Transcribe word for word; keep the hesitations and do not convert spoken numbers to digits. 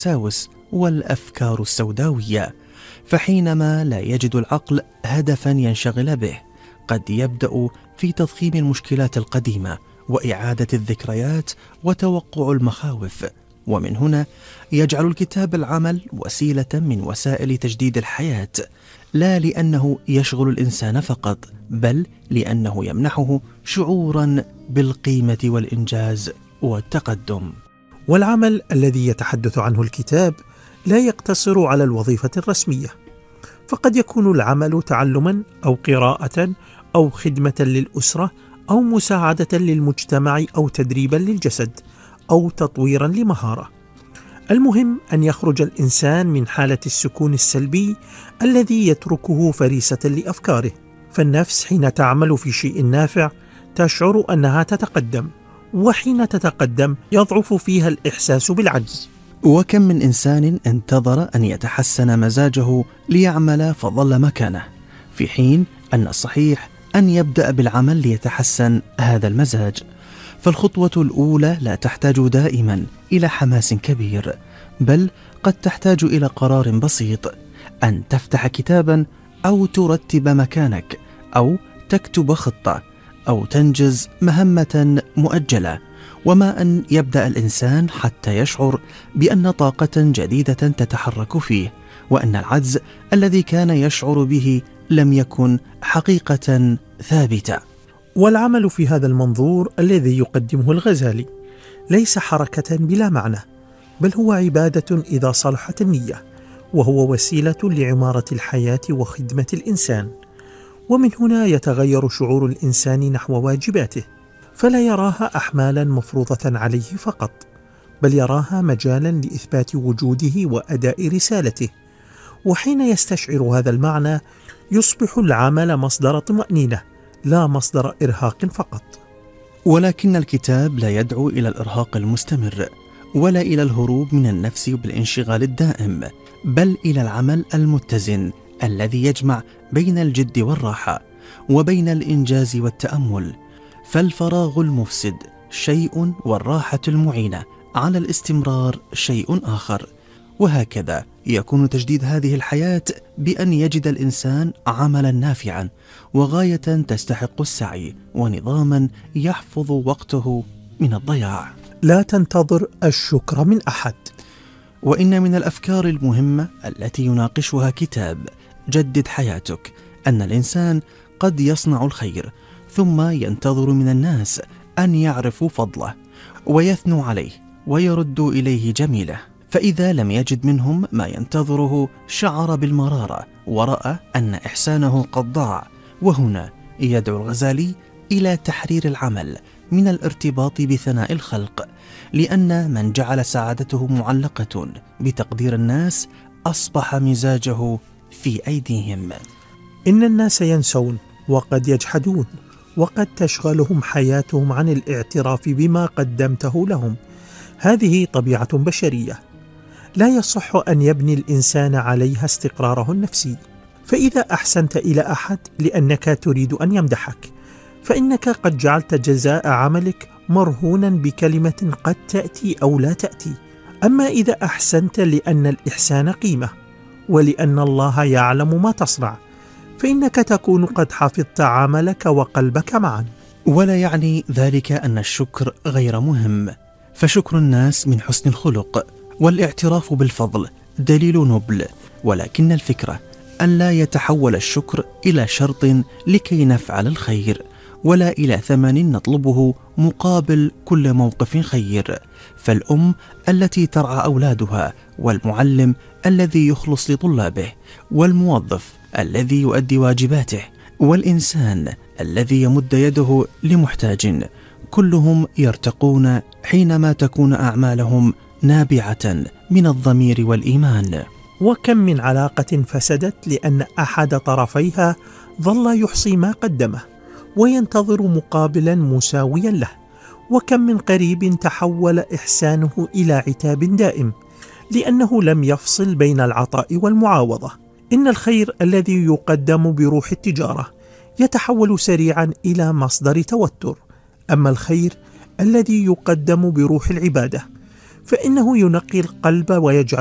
الوساوس والأفكار السوداوية. فحينما لا يجد العقل هدفا ينشغل به، قد يبدأ في تضخيم المشكلات القديمة وإعادة الذكريات وتوقع المخاوف. ومن هنا يجعل الكتاب العمل وسيلة من وسائل تجديد الحياة، لا لأنه يشغل الإنسان فقط، بل لأنه يمنحه شعورا بالقيمة والإنجاز والتقدم. والعمل الذي يتحدث عنه الكتاب لا يقتصر على الوظيفة الرسمية، فقد يكون العمل تعلما أو قراءة أو خدمة للأسرة أو مساعدة للمجتمع أو تدريبا للجسد أو تطويرا لمهارة. المهم أن يخرج الإنسان من حالة السكون السلبي الذي يتركه فريسة لأفكاره. فالنفس حين تعمل في شيء نافع تشعر أنها تتقدم، وحين تتقدم يضعف فيها الإحساس بالعجز. وكم من إنسان انتظر أن يتحسن مزاجه ليعمل فظل مكانه، في حين أن الصحيح أن يبدأ بالعمل ليتحسن هذا المزاج. فالخطوة الأولى لا تحتاج دائما إلى حماس كبير، بل قد تحتاج إلى قرار بسيط، أن تفتح كتابا أو ترتب مكانك أو تكتب خطة أو تنجز مهمة مؤجلة. وما أن يبدأ الإنسان حتى يشعر بأن طاقة جديدة تتحرك فيه، وأن العجز الذي كان يشعر به لم يكن حقيقة ثابتة. والعمل في هذا المنظور الذي يقدمه الغزالي ليس حركة بلا معنى، بل هو عبادة إذا صلحت النية، وهو وسيلة لعمارة الحياة وخدمة الإنسان. ومن هنا يتغير شعور الإنسان نحو واجباته، فلا يراها أحمالا مفروضة عليه فقط، بل يراها مجالا لإثبات وجوده وأداء رسالته. وحين يستشعر هذا المعنى يصبح العمل مصدر طمأنينة لا مصدر إرهاق فقط. ولكن الكتاب لا يدعو إلى الإرهاق المستمر، ولا إلى الهروب من النفس بالانشغال الدائم، بل إلى العمل المتزن الذي يجمع بين الجد والراحة، وبين الإنجاز والتأمل. فالفراغ المفسد شيء، والراحة المعينة على الاستمرار شيء آخر. وهكذا يكون تجديد هذه الحياة بأن يجد الإنسان عملا نافعا وغاية تستحق السعي، ونظاما يحفظ وقته من الضياع. لا تنتظر الشكر من أحد. وإن من الأفكار المهمة التي يناقشها كتاب جدد حياتك أن الإنسان قد يصنع الخير ثم ينتظر من الناس أن يعرفوا فضله ويثنوا عليه ويردوا إليه جميله، فإذا لم يجد منهم ما ينتظره شعر بالمرارة ورأى أن إحسانه قد ضاع. وهنا يدعو الغزالي إلى تحرير العمل من الارتباط بثناء الخلق، لأن من جعل سعادته معلقة بتقدير الناس أصبح مزاجه في أيديهم. إن الناس ينسون وقد يجحدون، وقد تشغلهم حياتهم عن الاعتراف بما قدمته لهم. هذه طبيعة بشرية لا يصح أن يبني الإنسان عليها استقراره النفسي. فإذا أحسنت إلى أحد لأنك تريد أن يمدحك، فإنك قد جعلت جزاء عملك مرهونا بكلمة قد تأتي أو لا تأتي. أما إذا أحسنت لأن الإحسان قيمة ولأن الله يعلم ما تصنع، فإنك تكون قد حفظت عملك وقلبك معا. ولا يعني ذلك أن الشكر غير مهم، فشكر الناس من حسن الخلق، والاعتراف بالفضل دليل نبل. ولكن الفكرة أن لا يتحول الشكر إلى شرط لكي نفعل الخير، ولا إلى ثمن نطلبه مقابل كل موقف خير. فالأم التي ترعى أولادها، والمعلم الذي يخلص لطلابه، والموظف الذي يؤدي واجباته، والإنسان الذي يمد يده لمحتاج، كلهم يرتقون حينما تكون أعمالهم نابعة من الضمير والإيمان. وكم من علاقة فسدت لأن أحد طرفيها ظل يحصي ما قدمه وينتظر مقابلا مساويا له. وكم من قريب تحول إحسانه إلى عتاب دائم لأنه لم يفصل بين العطاء والمعاوضة. إن الخير الذي يقدم بروح التجارة يتحول سريعا إلى مصدر توتر، أما الخير الذي يقدم بروح العبادة فإنه ينقي القلب ويجعل